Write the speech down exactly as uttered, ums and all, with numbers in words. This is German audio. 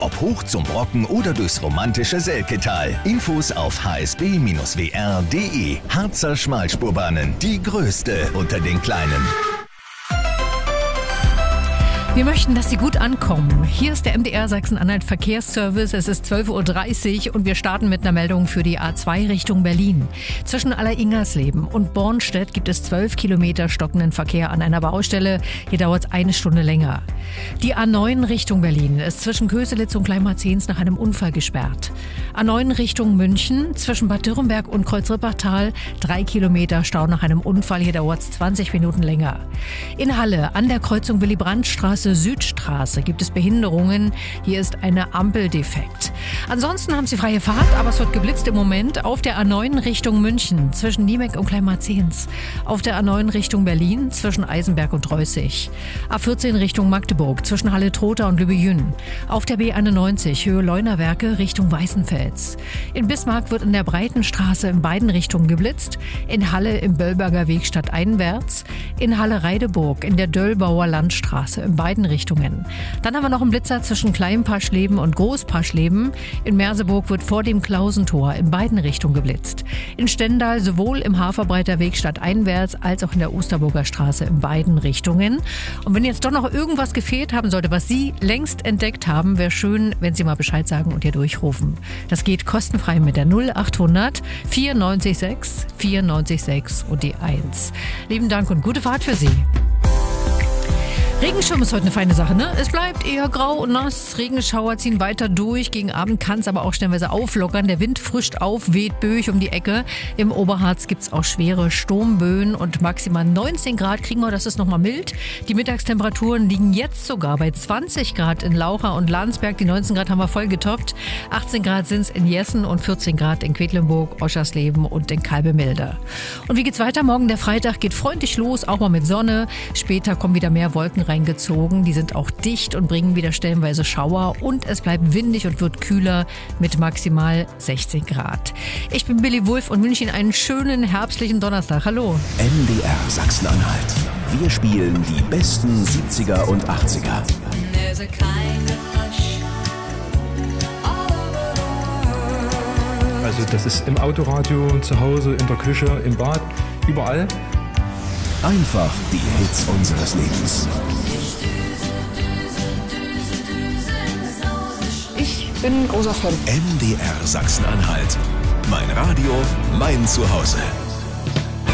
Ob hoch zum Brocken oder durchs romantische Selketal. Infos auf h s b Bindestrich w r punkt d e. Harzer Schmalspurbahnen, die größte unter den kleinen. Wir möchten, dass Sie gut ankommen. Hier ist der M D R Sachsen-Anhalt Verkehrsservice. Es ist zwölf Uhr dreißig und wir starten mit einer Meldung für die A zwei Richtung Berlin. Zwischen Aller-Ingersleben und Bornstedt gibt es zwölf Kilometer stockenden Verkehr an einer Baustelle. Hier dauert es eine Stunde länger. Die A neun Richtung Berlin ist zwischen Köselitz und Kleinmarzens nach einem Unfall gesperrt. A neun Richtung München zwischen Bad Dürrenberg und Kreuzrippertal drei Kilometer Stau nach einem Unfall. Hier dauert es zwanzig Minuten länger. In Halle an der Kreuzung Willy-Brandt-Straße Südstraße gibt es Behinderungen. Hier ist eine Ampel defekt. Ansonsten haben Sie freie Fahrt, aber es wird geblitzt im Moment auf der A neun Richtung München zwischen Niemek und Kleinmarzens. Auf der A neun Richtung Berlin zwischen Eisenberg und Reußig. A vierzehn Richtung Magdeburg zwischen Halle-Trotha und Lübejün. Auf der B einundneunzig Höhe Leunawerke Richtung Weißenfels. In Bismarck wird in der Breitenstraße in beiden Richtungen geblitzt. In Halle im Böllberger Weg stadteinwärts. In Halle-Reideburg in der Döllbauer Landstraße in beiden Richtungen. Dann haben wir noch einen Blitzer zwischen Kleinpaschleben und Großpaschleben. In Merseburg wird vor dem Klausentor in beiden Richtungen geblitzt. In Stendal sowohl im Haferbreiter Weg stadteinwärts als auch in der Osterburger Straße in beiden Richtungen. Und wenn jetzt doch noch irgendwas gefehlt haben sollte, was Sie längst entdeckt haben, wäre schön, wenn Sie mal Bescheid sagen und hier durchrufen. Das geht kostenfrei mit der null achthundert vierundneunzig sechs vierundneunzig sechs und die eins. Lieben Dank und gute Fahrt für Sie. Regenschirm ist heute eine feine Sache, ne? Es bleibt eher grau und nass. Regenschauer ziehen weiter durch. Gegen Abend kann es aber auch stellenweise auflockern. Der Wind frischt auf, weht böig um die Ecke. Im Oberharz gibt es auch schwere Sturmböen und maximal neunzehn Grad kriegen wir. Das ist nochmal mild. Die Mittagstemperaturen liegen jetzt sogar bei zwanzig Grad in Laucha und Landsberg. Die neunzehn Grad haben wir voll getoppt. achtzehn Grad sind es in Jessen und vierzehn Grad in Quedlinburg, Oschersleben und in Kalbemilde. Und wie geht's weiter? Morgen der Freitag geht freundlich los, auch mal mit Sonne. Später kommen wieder mehr Wolken reingezogen. Die sind auch dicht und bringen wieder stellenweise Schauer und es bleibt windig und wird kühler mit maximal sechzehn Grad. Ich bin Billy Wulff und wünsche Ihnen einen schönen herbstlichen Donnerstag. Hallo. M D R Sachsen-Anhalt. Wir spielen die besten siebziger und achtziger. Also das ist im Autoradio, zu Hause, in der Küche, im Bad, überall. Einfach die Hits unseres Lebens. Ich bin ein großer Fan. M D R Sachsen-Anhalt. Mein Radio, mein Zuhause.